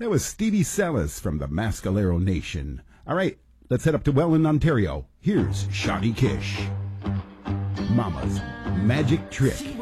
That was Stevie Salas from the Mascalero Nation. All right, let's head up to Welland, Ontario. Here's Shawnee Kish. Mama's Magic Trick.